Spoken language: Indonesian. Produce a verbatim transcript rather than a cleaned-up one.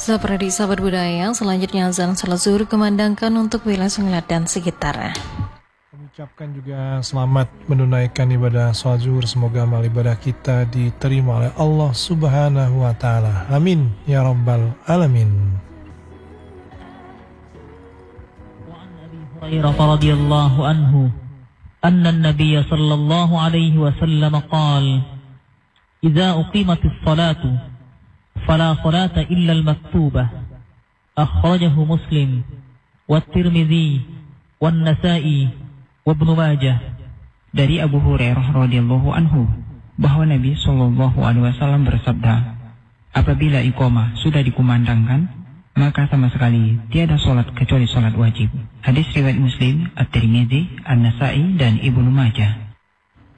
Seperti sahabat budaya, selanjutnya azan salat zuhur kumandangkan untuk wilayah Senglet dan sekitarnya. Mengucapkan juga selamat menunaikan ibadah salat zuhur. Semoga amal ibadah kita diterima oleh Allah Subhanahu wa taala. Amin ya rabbal alamin. Wa an Abi Hurairah radhiyallahu anhu anna an-nabiy sallallahu alaihi wasallam qala idza uqimatis salatu fala salata illa al-maktubah akhrajahu Muslim wa Tirmidzi wa Nasa'i wa Ibnu Majah. Dari Abu Hurairah radhiyallahu anhu bahwa Nabi sallallahu alaihi wasallam bersabda, apabila iqamah sudah dikumandangkan, maka sama sekali tiada salat kecuali salat wajib. Hadis riwayat Muslim, At-Tirmidzi, An-Nasa'i dan Ibnu Majah.